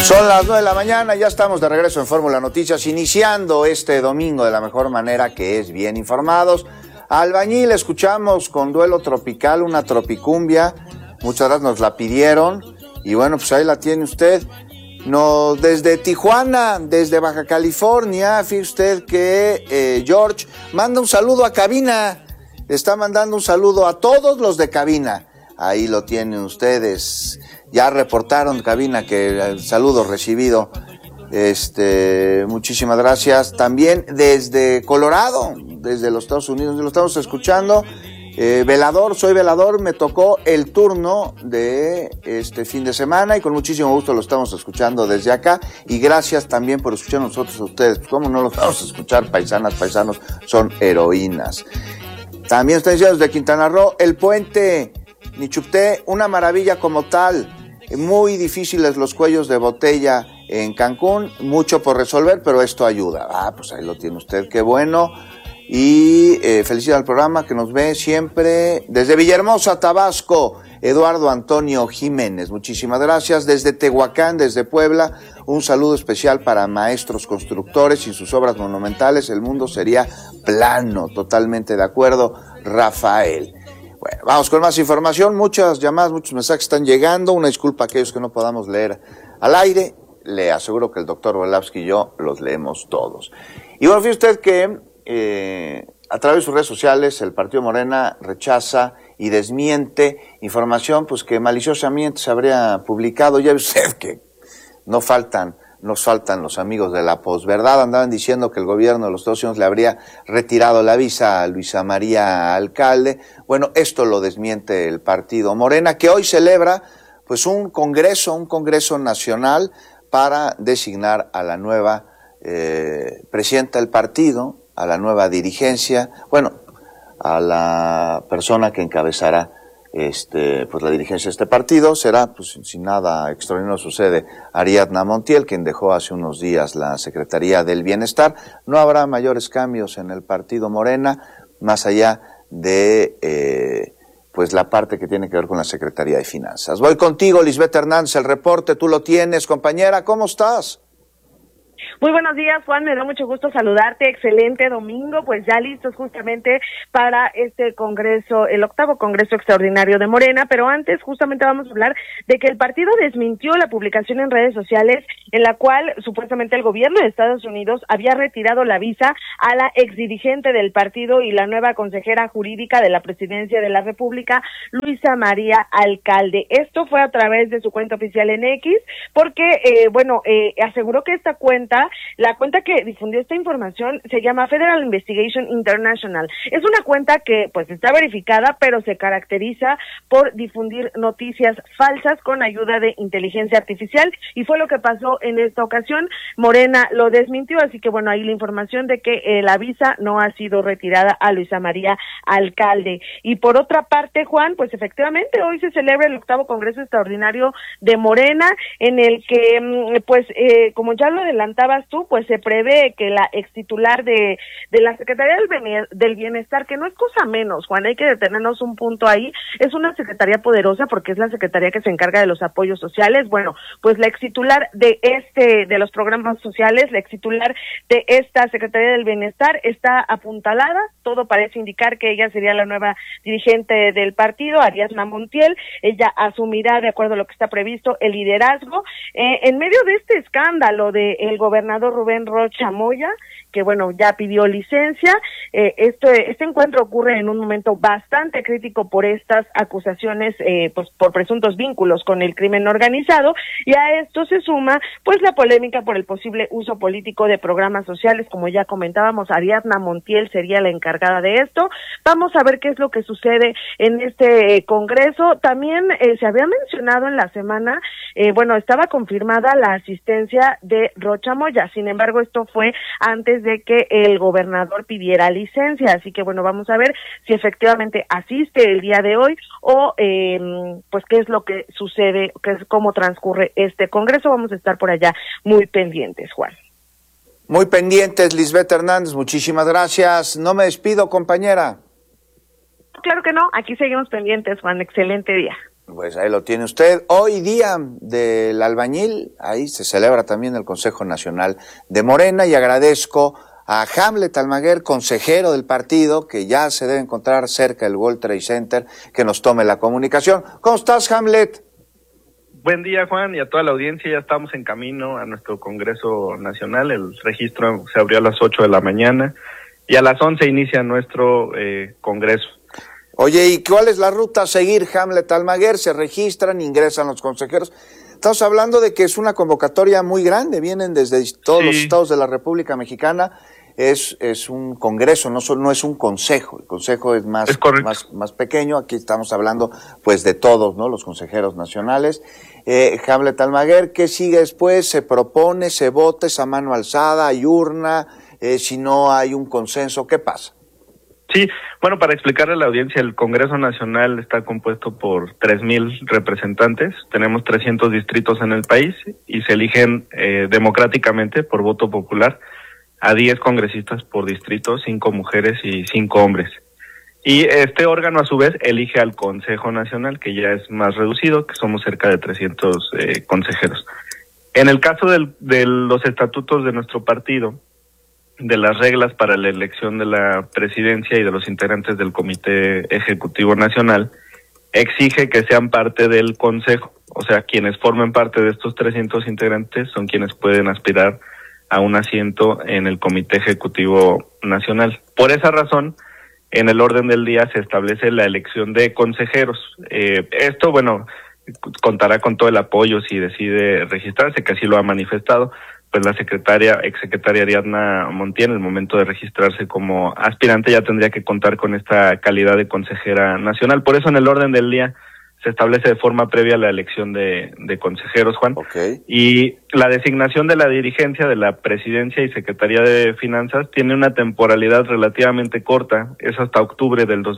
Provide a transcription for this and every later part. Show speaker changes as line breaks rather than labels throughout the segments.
Son las 9 de la mañana, ya estamos de regreso en Fórmula Noticias, iniciando este domingo de la mejor manera, que es bien informados. Albañil, escuchamos con Duelo Tropical, una tropicumbia, muchas gracias, nos la pidieron, y bueno, pues ahí la tiene usted. No, desde Tijuana, desde Baja California, fíjese usted que George manda un saludo a cabina, está mandando un saludo a todos los de cabina. Ahí lo tienen ustedes. Ya reportaron, cabina, que el saludo recibido. Muchísimas gracias. También desde Colorado, desde los Estados Unidos, lo estamos escuchando. Soy velador, me tocó el turno de este fin de semana y con muchísimo gusto lo estamos escuchando desde acá. Y gracias también por escuchar a nosotros, a ustedes. ¿Cómo no los vamos a escuchar? Paisanas, paisanos, son heroínas. También están diciendo desde Quintana Roo, el puente Nichupté, una maravilla como tal. Muy difíciles los cuellos de botella en Cancún, mucho por resolver, pero esto ayuda. Pues ahí lo tiene usted, qué bueno. Y felicidades al programa que nos ve siempre desde Villahermosa, Tabasco, Eduardo Antonio Jiménez. Muchísimas gracias. Desde Tehuacán, desde Puebla, un saludo especial para maestros constructores. Sin sus obras monumentales el mundo sería plano. Totalmente de acuerdo, Rafael. Bueno, vamos con más información, muchas llamadas, muchos mensajes están llegando, una disculpa a aquellos que no podamos leer al aire, le aseguro que el doctor Velavsky y yo los leemos todos. Y bueno, fíjese usted que a través de sus redes sociales el Partido Morena rechaza y desmiente información pues que maliciosamente se habría publicado. Ya ve usted que nos faltan los amigos de la posverdad, andaban diciendo que el gobierno de los Estados Unidos le habría retirado la visa a Luisa María Alcalde. Bueno, esto lo desmiente el Partido Morena, que hoy celebra pues un congreso nacional para designar a la nueva presidenta del partido, a la nueva dirigencia, a la persona que encabezará pues la dirigencia de este partido. Será, pues si nada extraordinario sucede, Ariadna Montiel, quien dejó hace unos días la Secretaría del Bienestar. No habrá mayores cambios en el Partido Morena, más allá de pues la parte que tiene que ver con la Secretaría de Finanzas. Voy contigo, Lisbeth Hernández, el reporte, tú lo tienes, compañera, ¿cómo estás?
Muy buenos días, Juan, me da mucho gusto saludarte, excelente domingo, pues ya listos justamente para este congreso, el 8º Congreso Extraordinario de Morena, pero antes justamente vamos a hablar de que el partido desmintió la publicación en redes sociales en la cual supuestamente el gobierno de Estados Unidos había retirado la visa a la exdirigente del partido y la nueva consejera jurídica de la Presidencia de la República, Luisa María Alcalde. Esto fue a través de su cuenta oficial en X, porque, aseguró que la cuenta que difundió esta información se llama Federal Investigation International. Es una cuenta que pues está verificada, pero se caracteriza por difundir noticias falsas con ayuda de inteligencia artificial, y fue lo que pasó en esta ocasión. Morena lo desmintió, así que ahí la información de que la visa no ha sido retirada a Luisa María Alcalde. Y por otra parte, Juan, pues efectivamente hoy se celebra el 8º Congreso Extraordinario de Morena, en el que como ya lo adelantabas tú, pues se prevé que la extitular de la Secretaría del Bienestar, que no es cosa menos, Juan, hay que detenernos un punto ahí, es una secretaría poderosa porque es la secretaría que se encarga de los apoyos sociales. Pues la extitular de los programas sociales, la extitular de esta Secretaría del Bienestar está apuntalada, todo parece indicar que ella sería la nueva dirigente del partido, Ariadna Montiel. Ella asumirá, de acuerdo a lo que está previsto, el liderazgo en medio de este escándalo del gobernador Rubén Rocha Moya, que ya pidió licencia. Este encuentro ocurre en un momento bastante crítico por estas acusaciones, por presuntos vínculos con el crimen organizado, y a esto se suma pues la polémica por el posible uso político de programas sociales. Como ya comentábamos, Ariadna Montiel sería la encargada de esto. Vamos a ver qué es lo que sucede en este congreso. También se había mencionado en la semana, estaba confirmada la asistencia de Rocha Moya. Sin embargo, esto fue antes de que el gobernador pidiera licencia, así que vamos a ver si efectivamente asiste el día de hoy o pues qué es lo que sucede, cómo transcurre este congreso. Vamos a estar por allá muy pendientes, Juan.
Muy pendientes, Lisbeth Hernández, muchísimas gracias. No me despido, compañera.
Claro que no, aquí seguimos pendientes, Juan, excelente día.
Pues ahí lo tiene usted. Hoy día del albañil, ahí se celebra también el Consejo Nacional de Morena, y agradezco a Hamlet Almaguer, consejero del partido, que ya se debe encontrar cerca del World Trade Center, que nos tome la comunicación. ¿Cómo estás, Hamlet?
Buen día, Juan, y a toda la audiencia. Ya estamos en camino a nuestro Congreso Nacional. El registro se abrió a las 8 de la mañana y a las 11 inicia nuestro Congreso.
Oye, ¿y cuál es la ruta a seguir, Hamlet Almaguer? Se registran, ingresan los consejeros. Estamos hablando de que es una convocatoria muy grande, vienen desde todos los estados de la República Mexicana. Es un congreso, no es un consejo. El consejo es más pequeño. Aquí estamos hablando pues de todos, ¿no? Los consejeros nacionales. Hamlet Almaguer, ¿qué sigue después? ¿Se propone, se vota, es a mano alzada, hay urna? Si no hay un consenso, ¿qué pasa?
Sí, bueno, para explicarle a la audiencia, el Congreso Nacional está compuesto por 3,000 representantes. Tenemos 300 distritos en el país y se eligen democráticamente por voto popular a 10 congresistas por distrito, 5 mujeres y 5 hombres. Y este órgano, a su vez, elige al Consejo Nacional, que ya es más reducido, que somos cerca de 300 consejeros. En el caso de los estatutos de nuestro partido, de las reglas para la elección de la presidencia y de los integrantes del Comité Ejecutivo Nacional, exige que sean parte del Consejo. O sea, quienes formen parte de estos 300 integrantes son quienes pueden aspirar a un asiento en el Comité Ejecutivo Nacional. Por esa razón, en el orden del día se establece la elección de consejeros. Esto, bueno, contará con todo el apoyo si decide registrarse, que así lo ha manifestado, pues la exsecretaria Ariadna Montiel, en el momento de registrarse como aspirante, ya tendría que contar con esta calidad de consejera nacional. Por eso en el orden del día se establece de forma previa la elección de consejeros, Juan.
Okay.
Y la designación de la dirigencia de la Presidencia y Secretaría de Finanzas tiene una temporalidad relativamente corta, es hasta octubre del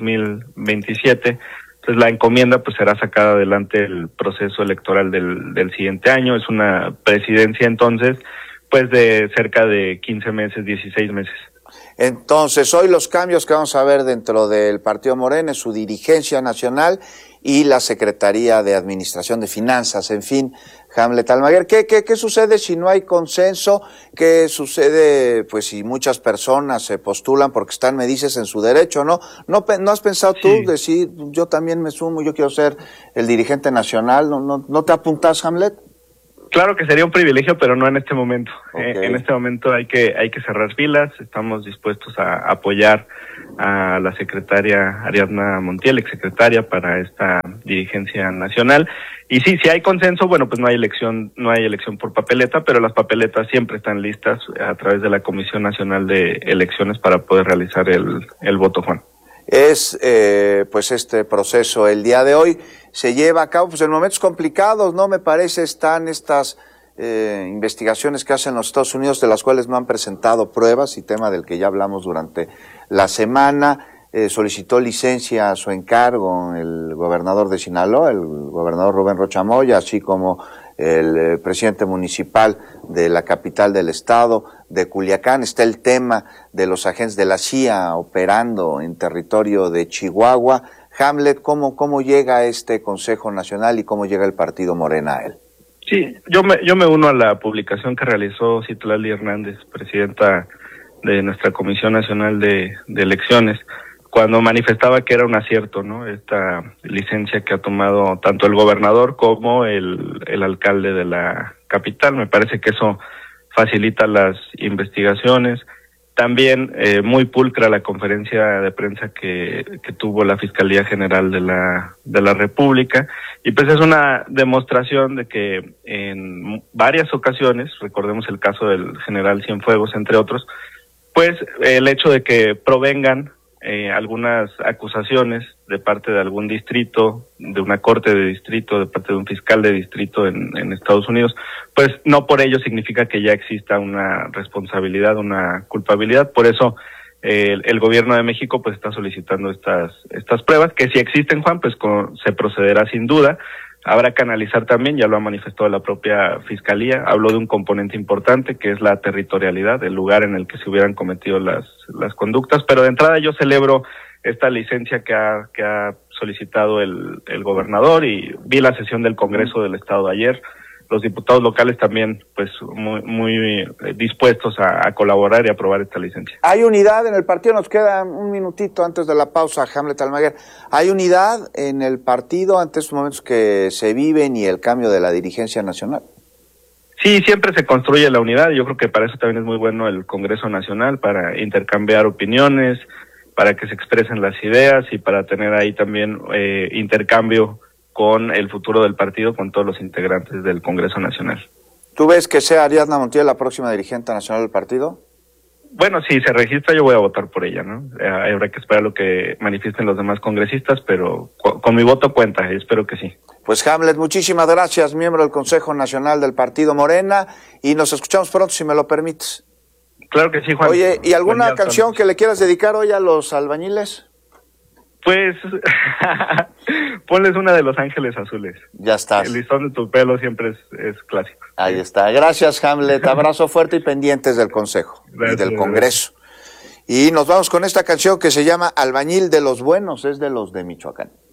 2027. Entonces la encomienda pues será sacada adelante el proceso electoral del siguiente año. Es una presidencia entonces pues de cerca de 15 meses, 16 meses.
Entonces, hoy los cambios que vamos a ver dentro del Partido Morena es su dirigencia nacional y la Secretaría de Administración de Finanzas. En fin, Hamlet Almaguer, ¿qué sucede si no hay consenso? ¿Qué sucede, pues, si muchas personas se postulan porque están, me dices, en su derecho, ¿no? ¿No has pensado tú decir, yo también me sumo, yo quiero ser el dirigente nacional? ¿No te apuntas, Hamlet?
Claro que sería un privilegio, pero no en este momento.
Okay.
En este momento hay que cerrar filas. Estamos dispuestos a apoyar a la secretaria Ariadna Montiel, exsecretaria para esta dirigencia nacional. Y sí, si hay consenso, bueno, pues no hay elección por papeleta, pero las papeletas siempre están listas a través de la Comisión Nacional de Elecciones para poder realizar el voto, Juan.
Es, pues este proceso el día de hoy se lleva a cabo pues en momentos complicados, ¿no? Me parece están estas investigaciones que hacen los Estados Unidos, de las cuales no han presentado pruebas, y tema del que ya hablamos durante la semana. Solicitó licencia a su encargo el gobernador de Sinaloa, el gobernador Rubén Rocha Moya, así como el presidente municipal de la capital del estado, de Culiacán. Está el tema de los agentes de la CIA operando en territorio de Chihuahua. Hamlet, ¿cómo llega este Consejo Nacional y cómo llega el Partido Morena a él?
Sí, yo me uno a la publicación que realizó Citlali Hernández, presidenta de nuestra Comisión Nacional de Elecciones, cuando manifestaba que era un acierto, ¿no? Esta licencia que ha tomado tanto el gobernador como el alcalde de la capital. Me parece que eso facilita las investigaciones. También muy pulcra la conferencia de prensa que tuvo la Fiscalía General de la República, y pues es una demostración de que en varias ocasiones, recordemos el caso del general Cienfuegos, entre otros, pues el hecho de que provengan algunas acusaciones de parte de algún distrito, de una corte de distrito, de parte de un fiscal de distrito en Estados Unidos, pues no por ello significa que ya exista una responsabilidad, una culpabilidad. Por eso el gobierno de México pues está solicitando estas pruebas, que si existen, Juan, pues se procederá sin duda. Habrá que analizar también, ya lo ha manifestado la propia Fiscalía, habló de un componente importante que es la territorialidad, el lugar en el que se hubieran cometido las conductas, pero de entrada yo celebro esta licencia que ha solicitado el gobernador, y vi la sesión del Congreso del Estado de ayer. Los diputados locales también, pues, muy dispuestos a colaborar y aprobar esta licencia.
¿Hay unidad en el partido? Nos queda un minutito antes de la pausa, Hamlet Almaguer. ¿Hay unidad en el partido ante estos momentos que se viven y el cambio de la dirigencia nacional?
Sí, siempre se construye la unidad. Yo creo que para eso también es muy bueno el Congreso Nacional, para intercambiar opiniones, para que se expresen las ideas y para tener ahí también intercambio con el futuro del partido, con todos los integrantes del Congreso Nacional.
¿Tú ves que sea Ariadna Montiel la próxima dirigente nacional del partido?
Bueno, si se registra yo voy a votar por ella, ¿no? Habrá que esperar lo que manifiesten los demás congresistas, pero con mi voto cuenta, y espero que sí.
Pues Hamlet, muchísimas gracias, miembro del Consejo Nacional del Partido Morena, y nos escuchamos pronto, si me lo permites.
Claro que sí, Juan.
Oye, ¿y alguna canción que le quieras dedicar hoy a los albañiles?
Pues, ponles una de Los Ángeles Azules.
Ya estás.
El listón de tu pelo siempre es clásico.
Ahí está. Gracias, Hamlet. Abrazo fuerte y pendientes del Consejo y del Congreso. Y nos vamos con esta canción que se llama Albañil de los Buenos, es de los de Michoacán.